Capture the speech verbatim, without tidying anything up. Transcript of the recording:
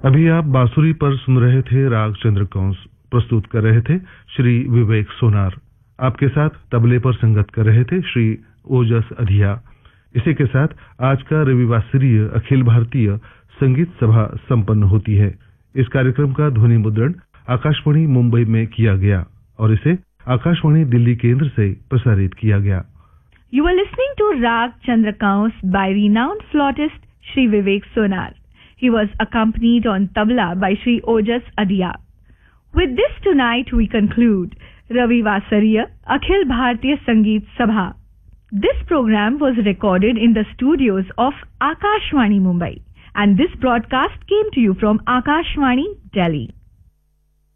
अभी आप बांसुरी पर सुन रहे थे राग चंद्रकांस, प्रस्तुत कर रहे थे श्री विवेक सोनार। आपके साथ तबले पर संगत कर रहे थे श्री ओजस अधिया। इसी के साथ आज का रविवासरीय अखिल भारतीय संगीत सभा संपन्न होती है। इस कार्यक्रम का ध्वनि मुद्रण आकाशवाणी मुंबई में किया गया और इसे आकाशवाणी दिल्ली केंद्र से प्रसारित किया गया। You were listening to Rag Chandrakans by renowned flautist Shri Vivek Sonar. He was accompanied on tabla by Shri Ojas Adiya. With this tonight we conclude Ravi Vasariya Akhil Bhartiya Sangeet Sabha. This program was recorded in the studios of Akashvani Mumbai, and this broadcast came to you from Akashvani Delhi.